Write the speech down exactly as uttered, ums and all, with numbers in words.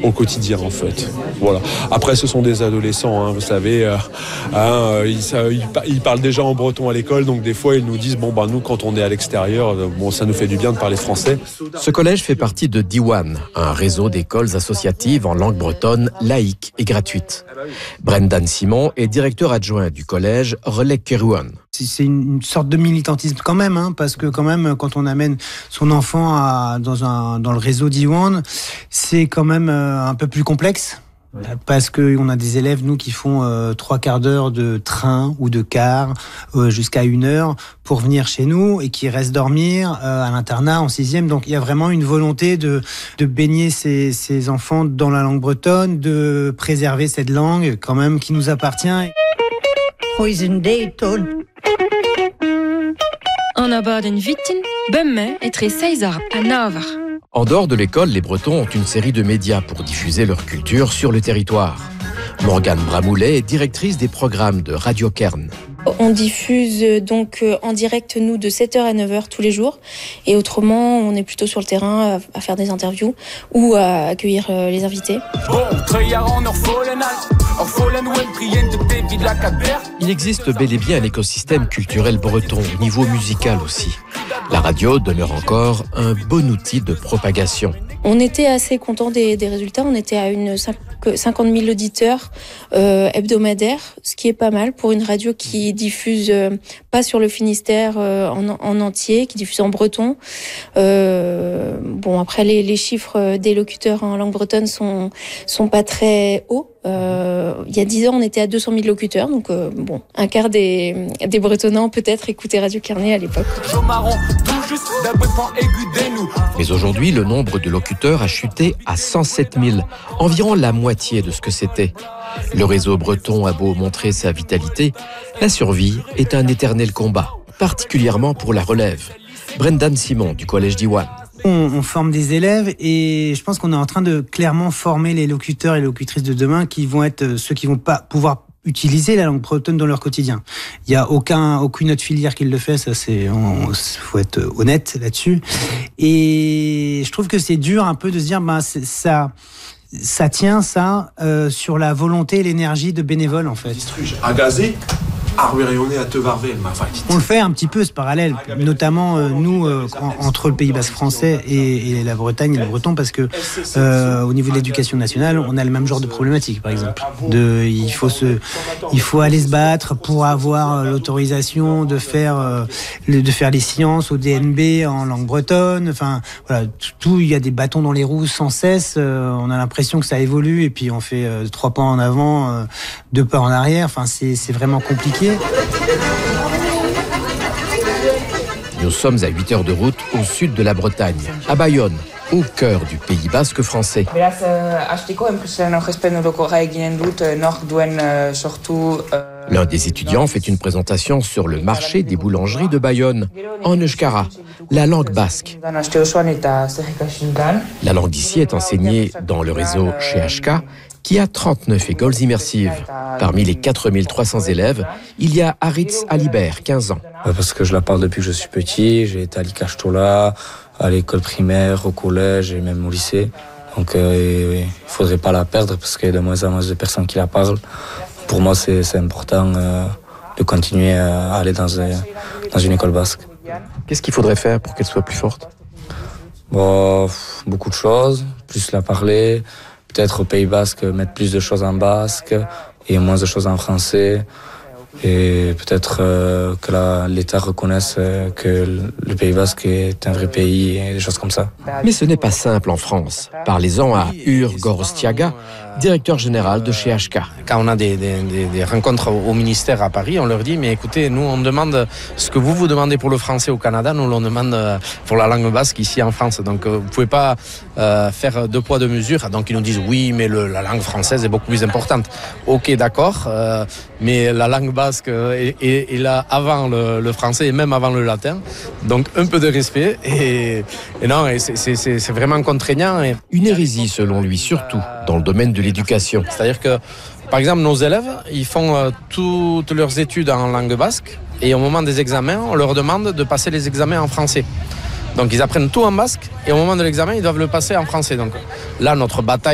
au quotidien en fait. Voilà. Après, ce sont des adolescents, hein, vous savez, euh, hein, ils, ça, ils, ils parlent déjà en breton à l'école, donc des fois ils nous disent bon bah nous quand on est à l'extérieur, bon ça nous fait du bien de parler français. Ce collège fait partie de Diwan, un réseau d'écoles associatives en langue bretonne laïque et gratuite. Brendan Simon est directeur adjoint du collège Relais Kerouan. C'est une sorte de militantisme quand même, hein, parce que quand même, quand on amène son enfant à, dans, un, dans le réseau Diwan, c'est quand même euh, un peu plus complexe. Parce qu'on a des élèves, nous, qui font euh, trois quarts d'heure de train ou de car euh, jusqu'à une heure pour venir chez nous et qui restent dormir euh, à l'internat en sixième. Donc, il y a vraiment une volonté de, de baigner ces, ces enfants dans la langue bretonne, de préserver cette langue quand même qui nous appartient. En abaden vitten, bemme et tre seizar à Navar. En dehors de l'école, les Bretons ont une série de médias pour diffuser leur culture sur le territoire. Morgane Bramoulet est directrice des programmes de Radio Kern. On diffuse donc en direct, nous, de sept heures à neuf heures tous les jours. Et autrement, on est plutôt sur le terrain à faire des interviews ou à accueillir les invités. Il existe bel et bien un écosystème culturel breton, au niveau musical aussi. La radio demeure encore un bon outil de propagation. On était assez contents des, des résultats. On était à une cinquante mille auditeurs euh, hebdomadaires, ce qui est pas mal pour une radio qui diffuse euh, pas sur le Finistère euh, en, en entier, qui diffuse en breton. Euh, bon, après, les, les chiffres des locuteurs en langue bretonne sont, sont pas très hauts. Euh, il y a dix ans, on était à deux cent mille locuteurs, donc euh, bon, un quart des, des Bretonnants peut-être écoutaient Radio Carnet à l'époque. Mais aujourd'hui, le nombre de locuteurs a chuté à cent sept mille, environ la moitié de ce que c'était. Le réseau breton a beau montrer sa vitalité, la survie est un éternel combat, particulièrement pour la relève. Brendan Simon du collège Diwan. On, on forme des élèves et je pense qu'on est en train de clairement former les locuteurs et locutrices de demain qui vont être ceux qui vont pas pouvoir utiliser la langue bretonne dans leur quotidien. Il y a aucun, aucune autre filière qui le fait, ça c'est, on, faut être honnête là-dessus. Et je trouve que c'est dur un peu de se dire, ben ça, ça tient ça euh, sur la volonté et l'énergie de bénévoles en fait. On le fait un petit peu ce parallèle, notamment euh, nous euh, en, entre le Pays Basque français et, et la Bretagne et le breton, parce que euh, au niveau de l'éducation nationale, on a le même genre de problématique, par exemple. De, il faut se, il faut aller se battre pour avoir l'autorisation de faire, euh, de faire les sciences au D N B en langue bretonne. Enfin, voilà, tout, il y a des bâtons dans les roues sans cesse. Euh, on a l'impression que ça évolue et puis on fait euh, trois pas en avant, euh, deux pas en arrière. Enfin, c'est, c'est vraiment compliqué. Nous sommes à huit heures de route au sud de la Bretagne, à Bayonne, au cœur du Pays Basque français. L'un des étudiants fait une présentation sur le marché des boulangeries de Bayonne, en euskara, la langue basque. La langue d'ici est enseignée dans le réseau C H K, qui a trente-neuf écoles immersives. Parmi les quatre mille trois cents élèves, il y a Aritz Alibert, quinze ans. Parce que je la parle depuis que je suis petit. J'ai été à l'Ikachtola, à l'école primaire, au collège et même au lycée. Donc euh, il ne faudrait pas la perdre parce qu'il y a de moins en moins de personnes qui la parlent. Pour moi, c'est, c'est important euh, de continuer à aller dans, un, dans une école basque. Qu'est-ce qu'il faudrait faire pour qu'elle soit plus forte ? Bon, beaucoup de choses, plus la parler. Peut-être au Pays Basque, mettre plus de choses en basque et moins de choses en français. Et peut-être euh, que la, l'État reconnaisse euh, que le Pays Basque est un vrai pays et des choses comme ça. Mais ce n'est pas simple en France. Parlez-en à Ur Gorostiaga, directeur général de C H K. Quand on a des, des, des rencontres au ministère à Paris, on leur dit, mais écoutez, nous on demande ce que vous vous demandez pour le français au Canada, nous on demande pour la langue basque ici en France. Donc vous ne pouvez pas euh, faire deux poids deux mesures. Donc ils nous disent, oui, mais le, la langue française est beaucoup plus importante. Ok, d'accord, euh, mais la langue basque est, est, est là avant le, le français et même avant le latin. Donc un peu de respect. Et, et non, et c'est, c'est, c'est vraiment contraignant. Et... Une hérésie selon lui, surtout dans le domaine de l'éducation. C'est-à-dire que, par exemple, nos élèves, ils font euh, toutes leurs études en langue basque et au moment des examens, on leur demande de passer les examens en français. Donc ils apprennent tout en basque et au moment de l'examen, ils doivent le passer en français. Donc là, notre bataille